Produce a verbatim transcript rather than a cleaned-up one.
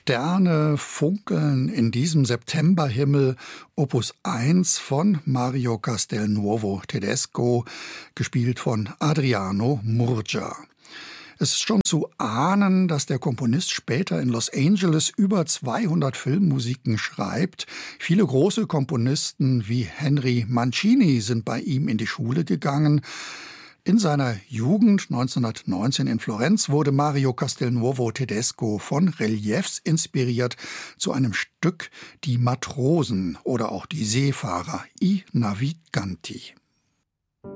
Sterne funkeln in diesem Septemberhimmel, Opus eins von Mario Castelnuovo Tedesco, gespielt von Adriano Murgia. Es ist schon zu ahnen, dass der Komponist später in Los Angeles über zweihundert Filmmusiken schreibt. Viele große Komponisten wie Henry Mancini sind bei ihm in die Schule gegangen. In seiner Jugend neunzehnhundertneunzehn in Florenz wurde Mario Castelnuovo Tedesco von Reliefs inspiriert zu einem Stück Die Matrosen oder auch die Seefahrer, I Naviganti.